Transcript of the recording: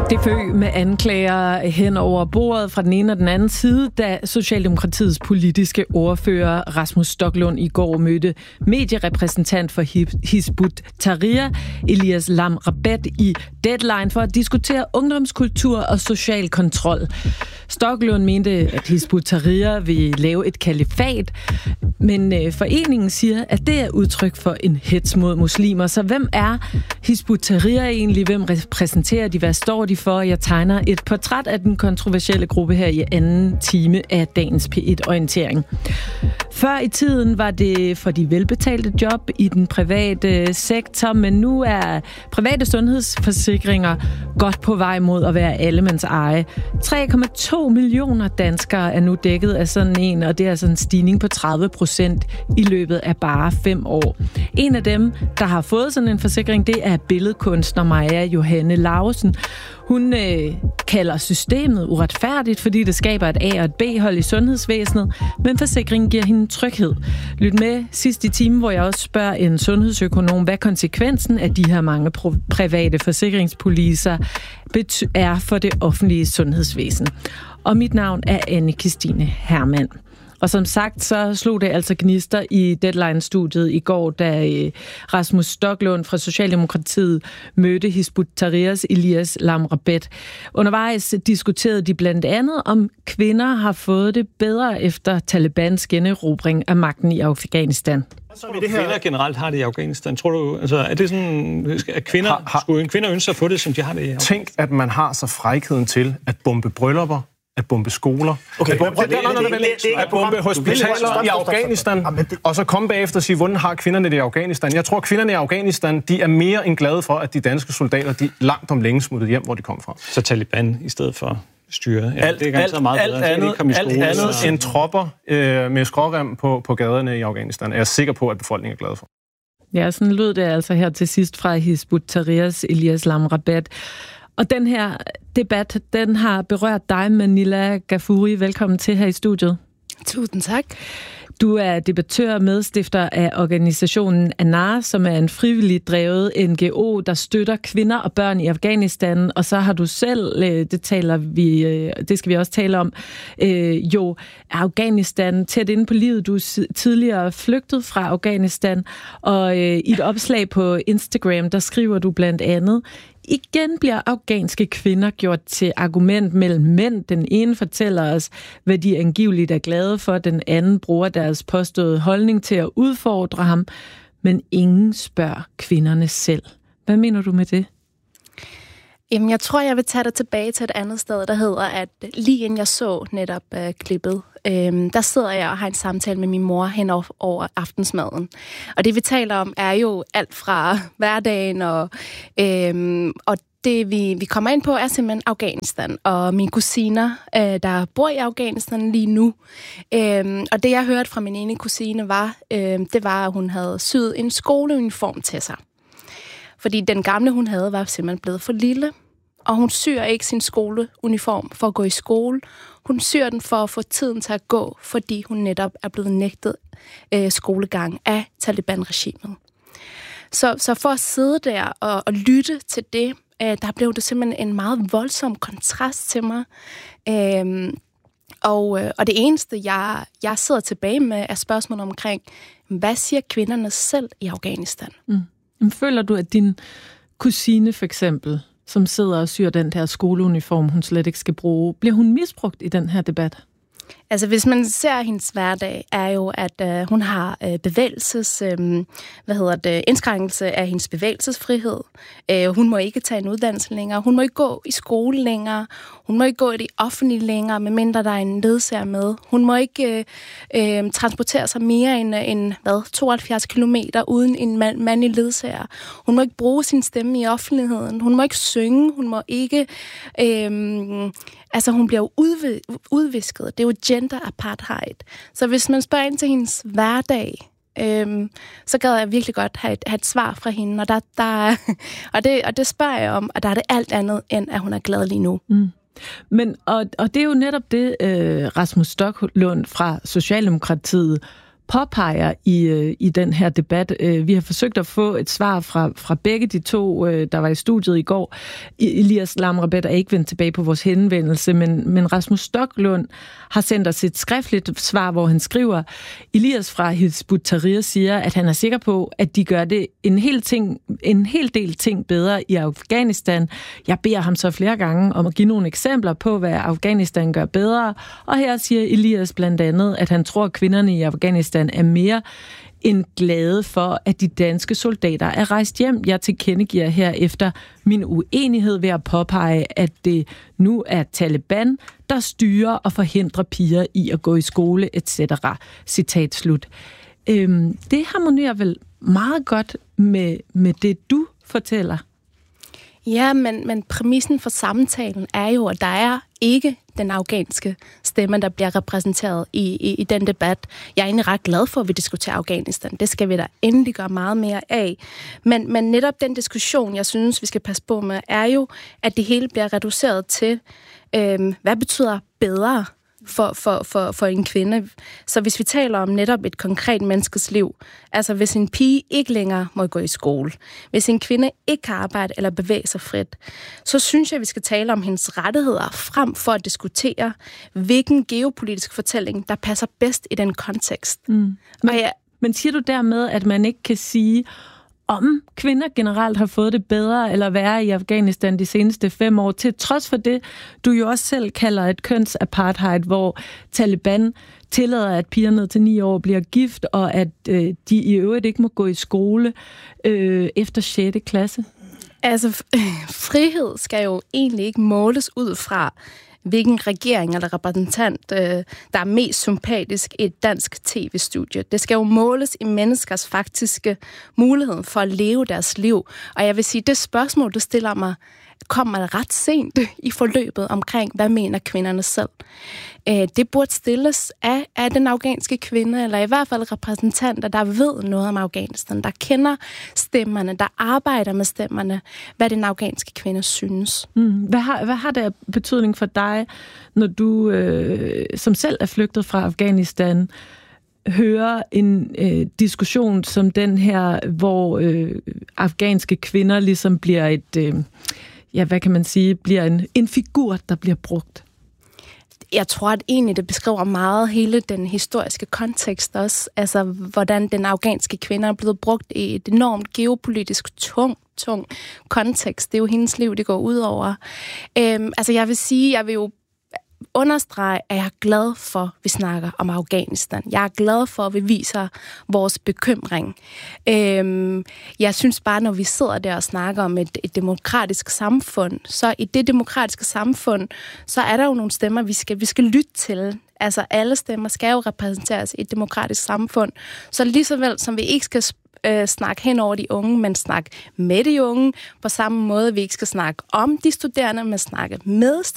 Det føg med anklager hen over bordet fra den ene og den anden side, da Socialdemokratiets politiske ordfører Rasmus Stoklund i går mødte medierepræsentant for Hizb ut-Tahrir Elias Lam Rabed i Deadline for at diskutere ungdomskultur og social kontrol. Stoklund mente, at Hizb ut-Tahrir vil lave et kalifat, men foreningen siger, at det er udtryk for en hets mod muslimer. Så hvem er Hizb ut-Tahrir egentlig? Hvem repræsenterer de? Hvad står de for? Jeg tegner et portræt af den kontroversielle gruppe her i anden time af dagens P1-orientering. Før i tiden var det for de velbetalte job i den private sektor, men nu er private sundhedsforsikringer godt på vej mod at være allemands eje. 3,2 millioner danskere er nu dækket af sådan en, og det er altså en stigning på 30% i løbet af bare 5 år. En af dem, der har fået sådan en forsikring, det er billedkunstner Maja Johanne Lausen. Hun kalder systemet uretfærdigt, fordi det skaber et A- og et B-hold i sundhedsvæsenet, men forsikringen giver hende tryghed. Lyt med sidst i timen, hvor jeg også spørger en sundhedsøkonom, hvad konsekvensen af de her mange private forsikringspolicer er for det offentlige sundhedsvæsen. Og mit navn er Anne-Kristine Hermann. Og som sagt, så slog det altså gnister i Deadline-studiet i går, da Rasmus Stoklund fra Socialdemokratiet mødte Hizb ut-Tahrirs Elias Lam Rabed. Undervejs diskuterede de blandt andet, om kvinder har fået det bedre efter Talibans generobring af magten i Afghanistan. Kvinder generelt har det i Afghanistan. Tror du, altså, er det sådan, at skulle en kvinde ønske at få det, som de har det i Afghanistan? Tænk, at man har så frækheden til at bombe bryllupper, at bombe skoler, at bombe hospitaler i Afghanistan, og så komme bagefter og sige, hvordan har kvinderne det i Afghanistan? Jeg tror, kvinderne i Afghanistan, de er mere end glade for, at de danske soldater, de langt om længe smuttede hjem, hvor de kom fra. Så Taliban i stedet for styre. Ja, alt andet end tropper med skrårem på gaderne i Afghanistan, er jeg sikker på, at befolkningen er glad for. Ja, sådan lød det altså her til sidst fra Hizb ut-Tahrirs Elias Lam Rabed. Og den her debat, den har berørt dig, Manila Ghafouri. Velkommen til her i studiet. Tusind tak. Du er debattør og medstifter af organisationen ANAR, som er en frivilligt drevet NGO, der støtter kvinder og børn i Afghanistan. Og så har du selv, det skal vi også tale om, jo Afghanistan tæt inde på livet. Du er tidligere flygtet fra Afghanistan, og i et opslag på Instagram, der skriver du blandt andet: igen bliver afghanske kvinder gjort til argument mellem mænd. Den ene fortæller os, hvad de angiveligt er glade for. Den anden bruger deres påståede holdning til at udfordre ham. Men ingen spørger kvinderne selv. Hvad mener du med det? Jamen, jeg tror, jeg vil tage dig tilbage til et andet sted, der hedder, at lige inden jeg så netop klippet, der sidder jeg og har en samtale med min mor hen over aftensmaden. Og det, vi taler om, er jo alt fra hverdagen, og det, vi kommer ind på, er simpelthen Afghanistan. Og mine kusiner, der bor i Afghanistan lige nu. Og det, jeg hørte fra min ene kusine, det var, at hun havde syet en skoleuniform til sig. Fordi den gamle, hun havde, var simpelthen blevet for lille. Og hun syr ikke sin skoleuniform for at gå i skole. Hun syr den for at få tiden til at gå, fordi hun netop er blevet nægtet skolegang af Taliban-regimet. Så for at sidde der og lytte til det, der blev det simpelthen en meget voldsom kontrast til mig. Og det eneste, jeg sidder tilbage med, er spørgsmålet omkring, hvad siger kvinderne selv i Afghanistan? Føler du, at din kusine for eksempel, som sidder og syr den der skoleuniform, hun slet ikke skal bruge, bliver hun misbrugt i den her debat? Altså, hvis man ser hendes hverdag, er jo, at hun har indskrænkelse af hendes bevægelsesfrihed. Hun må ikke tage en uddannelse længere. Hun må ikke gå i skole længere. Hun må ikke gå i det offentlige længere, medmindre der er en ledsager med. Hun må ikke transportere sig mere end 72 kilometer uden en mandlig ledsager. Hun må ikke bruge sin stemme i offentligheden. Hun må ikke synge. Hun må ikke... hun bliver jo udvisket. Det er jo gender apartheid. Så hvis man spørger ind til hendes hverdag, så gad jeg virkelig godt have et svar fra hende. Og det spørger jeg om, og der er det alt andet, end at hun er glad lige nu. Mm. Men, og det er jo netop det, Rasmus Stoklund fra Socialdemokratiet påpeger i den her debat. Vi har forsøgt at få et svar fra begge de to, der var i studiet i går. Elias Lamrabet er ikke vendt tilbage på vores henvendelse, men Rasmus Stoklund har sendt os et skriftligt svar, hvor han skriver, Elias fra Hizb ut-Tahrir siger, at han er sikker på, at de gør det en hel del ting bedre i Afghanistan. Jeg beder ham så flere gange om at give nogle eksempler på, hvad Afghanistan gør bedre. Og her siger Elias blandt andet, at han tror, at kvinderne i Afghanistan er mere end glade for, at de danske soldater er rejst hjem. Jeg tilkendegiver her efter min uenighed ved at påpege, at det nu er Taliban, der styrer og forhindrer piger i at gå i skole, etc. Citat slut. Det harmonerer vel meget godt med det, du fortæller? Ja, men præmissen for samtalen er jo, at der er ikke den afghanske stemme, der bliver repræsenteret i den debat. Jeg er egentlig ret glad for, at vi diskuterer Afghanistan. Det skal vi da endelig gøre meget mere af. Men netop den diskussion, jeg synes, vi skal passe på med, er jo, at det hele bliver reduceret til, hvad betyder bedre for en kvinde. Så hvis vi taler om netop et konkret menneskes liv, altså hvis en pige ikke længere må gå i skole, hvis en kvinde ikke kan arbejde eller bevæge sig frit, så synes jeg, vi skal tale om hendes rettigheder frem for at diskutere, hvilken geopolitisk fortælling, der passer bedst i den kontekst. Men siger du dermed, at man ikke kan sige, om kvinder generelt har fået det bedre eller værre i Afghanistan de seneste 5 år, til trods for det, du jo også selv kalder et kønsapartheid, hvor Taliban tillader, at piger ned til 9 år bliver gift, og at de i øvrigt ikke må gå i skole efter 6. klasse? Altså, frihed skal jo egentlig ikke måles ud fra, hvilken regering eller repræsentant, der er mest sympatisk i et dansk tv-studie. Det skal jo måles i menneskers faktiske mulighed for at leve deres liv. Og jeg vil sige, det spørgsmål, du stiller mig, kommer ret sent i forløbet omkring, hvad mener kvinderne selv. Det burde stilles af den afghanske kvinde, eller i hvert fald repræsentanter, der ved noget om Afghanistan, der kender stemmerne, der arbejder med stemmerne, hvad den afghanske kvinde synes. Hvad har det betydning for dig, når du, som selv er flygtet fra Afghanistan, hører en diskussion som den her, hvor afghanske kvinder ligesom bliver et... hvad kan man sige, bliver en figur, der bliver brugt? Jeg tror, at egentlig det beskriver meget hele den historiske kontekst også, altså hvordan den afghanske kvinde er blevet brugt i et enormt geopolitisk tung kontekst. Det er jo hendes liv, det går ud over. Altså jeg vil jo understrege, at jeg er glad for, at vi snakker om Afghanistan. Jeg er glad for, at vi viser vores bekymring. Jeg synes bare, når vi sidder der og snakker om et demokratisk samfund, så i det demokratiske samfund, så er der jo nogle stemmer, vi skal lytte til. Altså alle stemmer skal jo repræsenteres i et demokratisk samfund. Så lige så vel som vi ikke skal snakke hen over de unge, men snakke med de unge. På samme måde, vi ikke skal snakke om de studerende, men snakke med